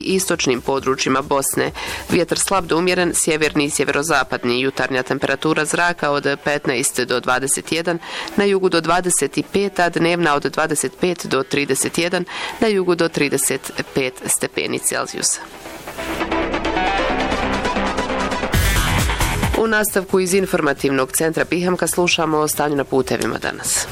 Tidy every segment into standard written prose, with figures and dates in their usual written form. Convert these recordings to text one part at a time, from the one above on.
istočnim područjima Bosne. Vjetar slab do umjeren, sjeverni i sjeverozapadni. Jutarnja temperatura zraka od 15 do 21, na jugu do 25, a dnevna od 25 do 31, na jugu do 35 stepeni Celzijusa. U nastavku iz informativnog centra Bihamka slušamo o stanju na putevima danas.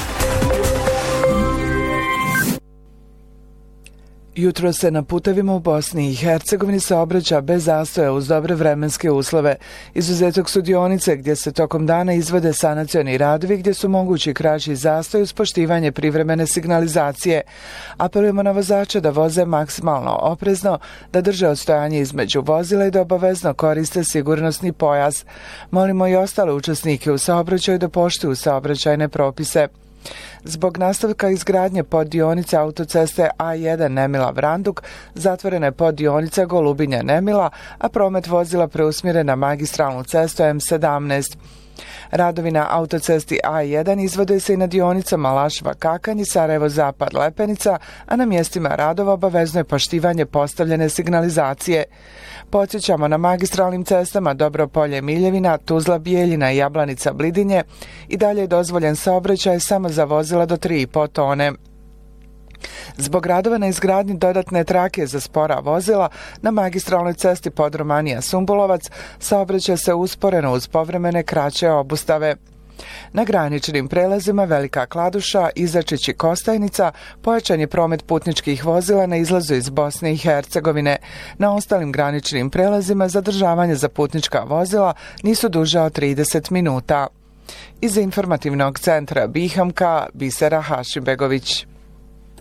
Jutro se na putevima u Bosni i Hercegovini saobraća bez zastoja uz dobre vremenske uslove. Izuzetak su dionice gdje se tokom dana izvode sanacioni radovi gdje su mogući kraći zastoj uz poštivanje privremene signalizacije. Apelujemo na vozače da voze maksimalno oprezno, da drže odstojanje između vozila i da obavezno koriste sigurnosni pojas. Molimo i ostale učesnike u saobraćaju da poštuju saobraćajne propise. Zbog nastavka izgradnje poddionice autoceste A1 Nemila-Vranduk zatvorena je poddionica Golubinja-Nemila, a promet vozila preusmjeren na magistralnu cestu M17. Radovi na autocesti A1 izvode se i na dionicama Lašva-Kakanj i Sarajevo-Zapad-Lepenica, a na mjestima radova obavezno je poštivanje postavljene signalizacije. Podsjećamo, na magistralnim cestama Dobropolje-Miljevina, Tuzla-Bijeljina i Jablanica-Blidinje i dalje je dozvoljen saobraćaj samo za vozila do 3,5 tone. Zbog radova na izgradnji dodatne trake za spora vozila na magistralnoj cesti Podromanija-Sumbulovac saobraća se usporeno uz povremene kraće obustave. Na graničnim prelazima Velika Kladuša, Izačić i Kostajnica pojačan je promet putničkih vozila na izlazu iz Bosne i Hercegovine. Na ostalim graničnim prelazima zadržavanje za putnička vozila nisu duža od 30 minuta. Iz informativnog centra Bihamka, Bisera Hašimbegović.